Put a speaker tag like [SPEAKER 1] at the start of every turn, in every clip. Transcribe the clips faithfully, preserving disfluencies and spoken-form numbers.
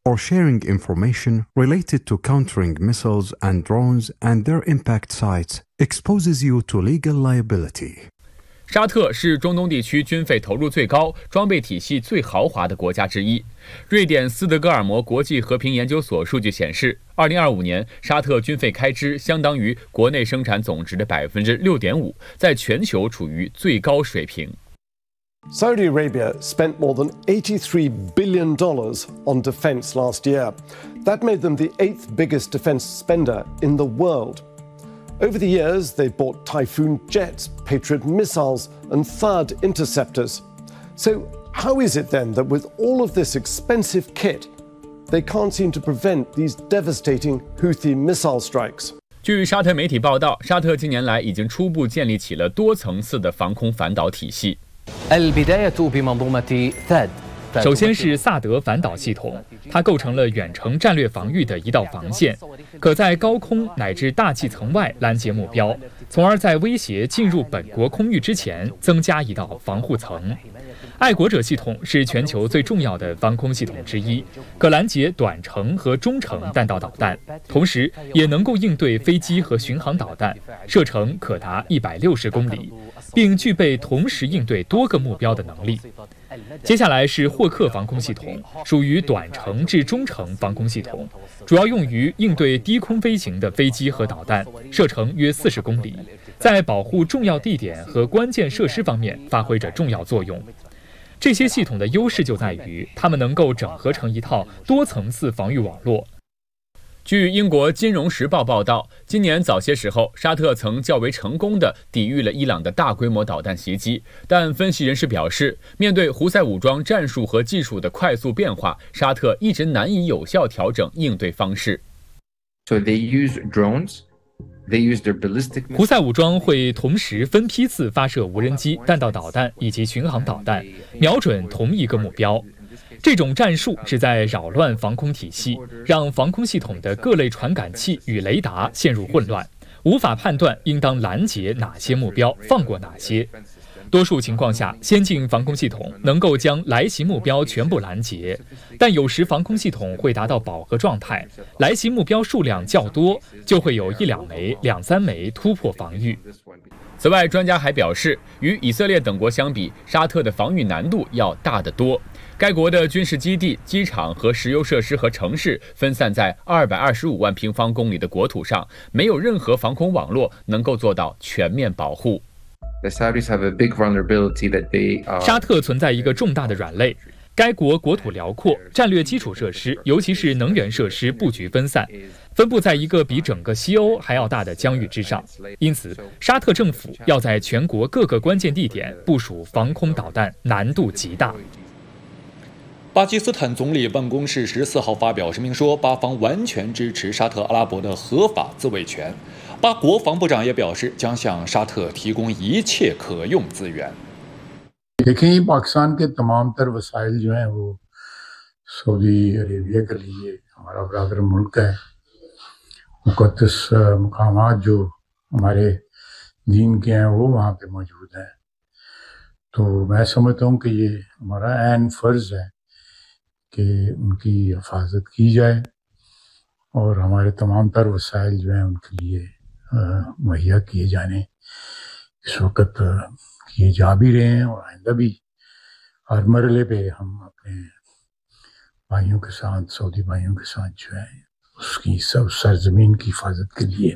[SPEAKER 1] or sharing information related to countering missiles and drones and their impact sites exposes you to legal liability.
[SPEAKER 2] 沙特是中东地区军费投入最高、装备体系最豪华的国家之一。瑞典斯德哥尔摩国际和平研究所数据显示，二零二五年沙特军费开支相当于国内生产总值的百分之六点五，在全球处于最高水平。
[SPEAKER 3] Saudi Arabia spent more than eighty-three billion dollars on defense last year. That made them the eighth biggest defense spender in the world.Over the years, they bought Typhoon jets, Patriot missiles, and THAAD interceptors. So how is it then that with all of this expensive kit, they can't seem to prevent these devastating Houthi missile strikes?
[SPEAKER 2] 据沙特媒体报道，沙特近年来已经初步建立起了多层次的防空反导体系。首先是萨德反导系统，它构成了远程战略防御的一道防线，可在高空乃至大气层外拦截目标，从而在威胁进入本国空域之前增加一道防护层。爱国者系统是全球最重要的防空系统之一，可拦截短程和中程弹道导弹，同时也能够应对飞机和巡航导弹，射程可达一百六十公里，并具备同时应对多个目标的能力。接下来是霍克防空系统，属于短程至中程防空系统，主要用于应对低空飞行的飞机和导弹，射程约四十公里，在保护重要地点和关键设施方面发挥着重要作用。这些系统的优势就在于，它们能够整合成一套多层次防御网络。据英国《金融时报》报道，今年早些时候，沙特曾较为成功地抵御了伊朗的大规模导弹袭击。但分析人士表示，面对胡塞武装战术和技术的快速变化，沙特一直难以有效调整应对方式。
[SPEAKER 4] So they use drones. They use their ballistic.
[SPEAKER 2] 胡塞武装会同时分批次发射无人机、弹道导弹以及巡航导弹，瞄准同一个目标。这种战术旨在扰乱防空体系，让防空系统的各类传感器与雷达陷入混乱，无法判断应当拦截哪些目标，放过哪些。多数情况下，先进防空系统能够将来袭目标全部拦截，但有时防空系统会达到饱和状态，来袭目标数量较多，就会有一两枚、两三枚突破防御。此外，专家还表示，与以色列等国相比，沙特的防御难度要大得多。该国的军事基地、机场和石油设施和城市分散在二百二十五万平方公里的国土上，没有任何防空网络能够做到全面保护。
[SPEAKER 4] The Saudis have a big vulnerability that they, uh...
[SPEAKER 2] 沙特存在一个重大的软肋，该国国土辽阔，战略基础设施，尤其是能源设施布局分散，分布在一个比整个西欧还要大的疆域之上。因此，沙特政府要在全国各个关键地点部署防空导弹，难度极大。
[SPEAKER 5] 巴基斯坦总理办公室十四号发表声明说，巴方完全支持沙特阿拉伯的合法自卫权。巴国防部长也表示，将向沙特提供一切可用资源。
[SPEAKER 6] देखें पाकिस्तान के तमाम तर वसाइल जो हैं वो Saudi Arabia के लिए हमारा बरादर मुल्क है मुक़द्दस मकामात जो हमारे दीन के हैं वो वहाँ पे मौजूद हैं तो मैं समझता हूँ कि ये हमारा ऐन फ़र्ज़ है कि उनकी हिफाजत की जाए और हमारे तमाम तर वसाइल जो हैं उनके लिए मुहैया किए जाने इस वक्त किए जा भी रहे हैं और आइंदा भी हर मरले पे हम अपने भाइयों के साथ सऊदी भाइयों के साथ जो है उसकी सब सरजमीन की हिफाजत के लिए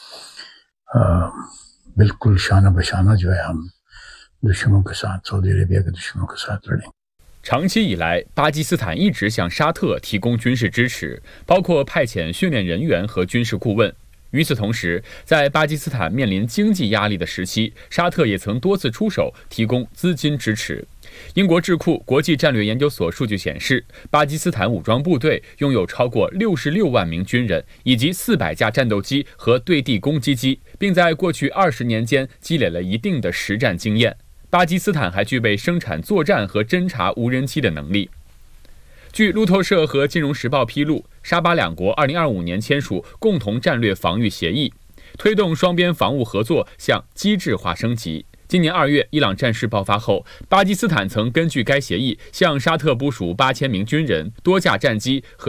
[SPEAKER 6] आ, बिल्कुल शाना बशाना जो है हम दुश्मनों के साथ सऊदी अरेबिया के दुश्मनों के साथ लड़ेंगे。
[SPEAKER 2] 长期以来，巴基斯坦一直向沙特提供军事支持，包括派遣训练人员和军事顾问。与此同时，在巴基斯坦面临经济压力的时期，沙特也曾多次出手提供资金支持。英国智库国际战略研究所数据显示，巴基斯坦武装部队拥有超过六十六万名军人，以及四百架战斗机和对地攻击机，并在过去二十年间积累了一定的实战经验。巴基斯坦还具备生产作战和侦察无人机的能力。据路透社和金融时报披露，沙巴两国二零二五年签署共同战略防御协议，推动双边防务合作向机制化升级。今年二月，伊朗战事爆发后，巴基斯坦曾根据该协议向沙特部署八千名军人、多架战机和